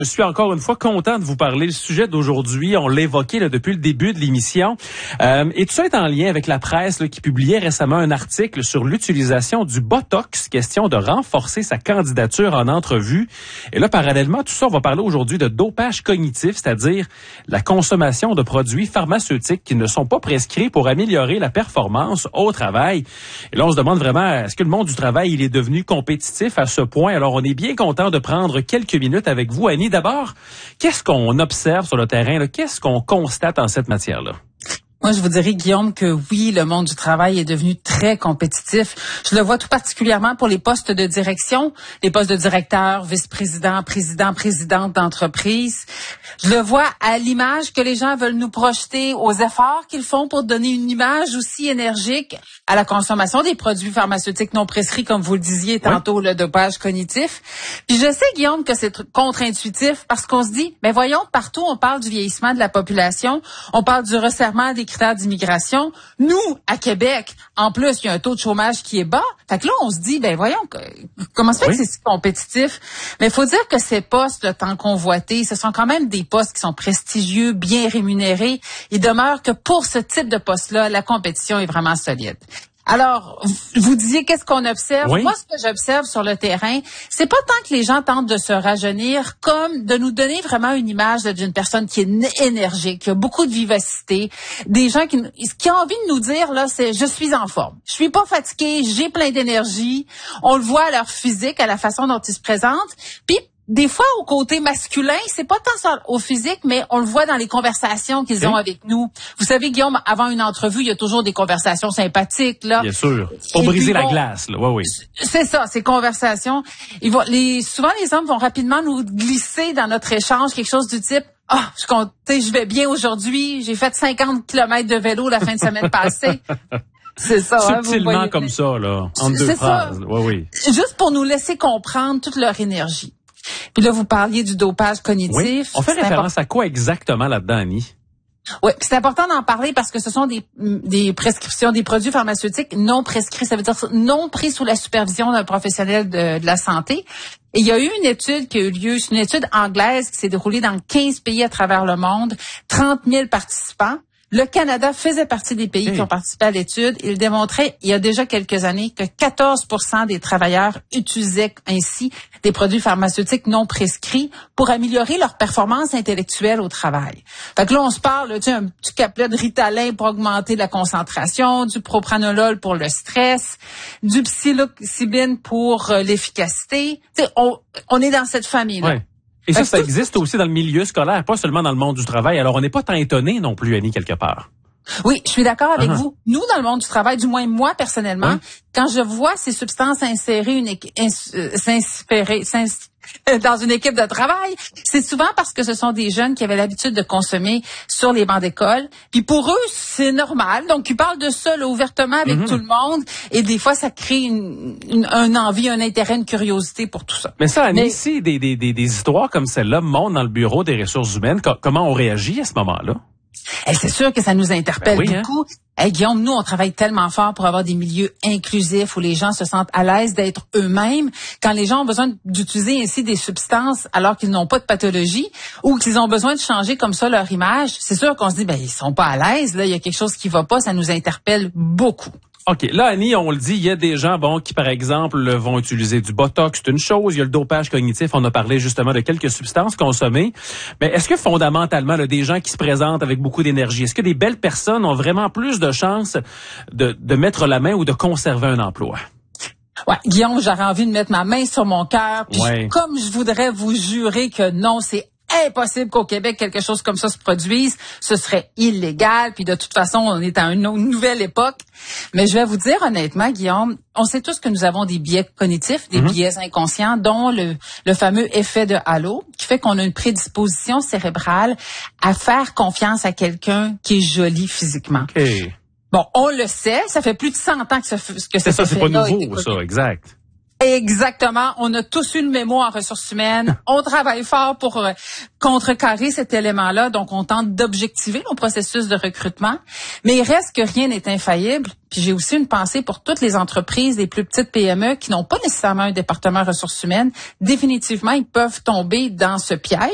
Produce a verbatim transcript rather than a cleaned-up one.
Je suis encore une fois content de vous parler. Le sujet d'aujourd'hui, on l'a évoqué là, depuis le début de l'émission. Euh, et tout ça est en lien avec la presse là, qui publiait récemment un article sur l'utilisation du Botox, question de renforcer sa candidature en entrevue. Et là, parallèlement, tout ça, on va parler aujourd'hui de dopage cognitif, c'est-à-dire la consommation de produits pharmaceutiques qui ne sont pas prescrits pour améliorer la performance au travail. Et là, on se demande vraiment, est-ce que le monde du travail, il est devenu compétitif à ce point? Alors, on est bien content de prendre quelques minutes avec vous, Annie. D'abord, qu'est-ce qu'on observe sur le terrain? Là? Qu'est-ce qu'on constate en cette matière-là? Moi, je vous dirais, Guillaume, que oui, le monde du travail est devenu très compétitif. Je le vois tout particulièrement pour les postes de direction, les postes de directeur, vice-président, président, présidente d'entreprise. Je le vois à l'image que les gens veulent nous projeter, aux efforts qu'ils font pour donner une image aussi énergique à la consommation des produits pharmaceutiques non prescrits, comme vous le disiez tantôt, oui. Le dopage cognitif. Puis je sais, Guillaume, que c'est contre-intuitif parce qu'on se dit, mais voyons, partout on parle du vieillissement de la population, on parle du resserrement des critères d'immigration. Nous, à Québec, en plus, il y a un taux de chômage qui est bas. Fait que là, on se dit, ben voyons, comment ça fait oui. que c'est si compétitif? Mais il faut dire que ces postes, le temps convoités, ce sont quand même des postes qui sont prestigieux, bien rémunérés. Il demeure que pour ce type de poste-là, la compétition est vraiment solide. Alors, vous disiez qu'est-ce qu'on observe? Oui. Moi, ce que j'observe sur le terrain, c'est pas tant que les gens tentent de se rajeunir, comme de nous donner vraiment une image d'une personne qui est énergique, qui a beaucoup de vivacité, des gens qui, qui ont envie de nous dire, là, c'est je suis en forme. Je suis pas fatiguée, j'ai plein d'énergie. On le voit à leur physique, à la façon dont ils se présentent. Puis, des fois, au côté masculin, c'est pas tant ça au physique, mais on le voit dans les conversations qu'ils ont avec nous. Vous savez, Guillaume, avant une entrevue, il y a toujours des conversations sympathiques, là. Bien sûr. Pour briser la glace, là. Oui, oui. C'est ça, ces conversations. Ils vont, les, souvent, les hommes vont rapidement nous glisser dans notre échange quelque chose du type, ah, oh, je compte, je vais bien aujourd'hui, j'ai fait cinquante kilomètres de vélo la fin de semaine passée. C'est ça, subtilement hein, vous comme ça, là, en deux phrases. Oui, oui. Juste pour nous laisser comprendre toute leur énergie. Puis là, vous parliez du dopage cognitif. Oui. On fait référence à quoi exactement là-dedans, Annie? Oui, c'est important d'en parler parce que ce sont des, des prescriptions, des produits pharmaceutiques non prescrits. Ça veut dire non pris sous la supervision d'un professionnel de, de la santé. Et il y a eu une étude qui a eu lieu, c'est une étude anglaise qui s'est déroulée dans quinze pays à travers le monde, trente mille participants. Le Canada faisait partie des pays hey. qui ont participé à l'étude. Il démontrait, il y a déjà quelques années, que quatorze pour cent des travailleurs utilisaient ainsi des produits pharmaceutiques non prescrits pour améliorer leur performance intellectuelle au travail. Fait que là, on se parle, tu sais, un petit capelet de Ritalin pour augmenter la concentration, du propranolol pour le stress, du psilocybine pour euh, l'efficacité. Tu sais, on, on est dans cette famille-là. Ouais. Et ça, ça existe aussi dans le milieu scolaire, pas seulement dans le monde du travail. Alors, on n'est pas tant étonné non plus, Annie, quelque part. Oui, je suis d'accord avec uh-huh. vous. Nous, dans le monde du travail, du moins moi, personnellement, oui. quand je vois ces substances insérées une équ- ins- euh, s'inspirer, s'ins- dans une équipe de travail, c'est souvent parce que ce sont des jeunes qui avaient l'habitude de consommer sur les bancs d'école. Puis pour eux, c'est normal. Donc, ils parlent de ça là, ouvertement avec mm-hmm. tout le monde. Et des fois, ça crée une, une, une envie, un intérêt, une curiosité pour tout ça. Mais ça, Annie, si des, des, des, des histoires comme celle-là montent dans le bureau des ressources humaines, co- comment on réagit à ce moment-là? Et c'est sûr que ça nous interpelle ben oui, beaucoup. Hein? Hey, Guillaume, nous, on travaille tellement fort pour avoir des milieux inclusifs où les gens se sentent à l'aise d'être eux-mêmes. Quand les gens ont besoin d'utiliser ainsi des substances alors qu'ils n'ont pas de pathologie ou qu'ils ont besoin de changer comme ça leur image, c'est sûr qu'on se dit, ben ils sont pas à l'aise. Là, il y a quelque chose qui va pas. Ça nous interpelle beaucoup. OK. Là, Annie, on le dit, il y a des gens, bon, qui, par exemple, vont utiliser du Botox, c'est une chose. Il y a le dopage cognitif. On a parlé justement de quelques substances consommées. Mais est-ce que fondamentalement, là, des gens qui se présentent avec beaucoup d'énergie, est-ce que des belles personnes ont vraiment plus de chances de, de mettre la main ou de conserver un emploi? Ouais, Guillaume, j'aurais envie de mettre ma main sur mon cœur. Puis ouais. comme je voudrais vous jurer que non, c'est impossible qu'au Québec, quelque chose comme ça se produise. Ce serait illégal. Puis de toute façon, on est à une nouvelle époque. Mais je vais vous dire honnêtement, Guillaume, on sait tous que nous avons des biais cognitifs, des mm-hmm. biais inconscients, dont le, le fameux effet de halo, qui fait qu'on a une prédisposition cérébrale à faire confiance à quelqu'un qui est joli physiquement. Okay. Bon, on le sait, ça fait plus de cent ans que, ce, que c'est ça, c'est pas nouveau, été ça, exact. Exactement. On a tous eu le mémo en ressources humaines. On travaille fort pour euh, contrecarrer cet élément-là. Donc, on tente d'objectiver nos processus de recrutement. Mais il reste que rien n'est infaillible. Puis j'ai aussi une pensée pour toutes les entreprises, les plus petites P M E qui n'ont pas nécessairement un département ressources humaines. Définitivement, ils peuvent tomber dans ce piège.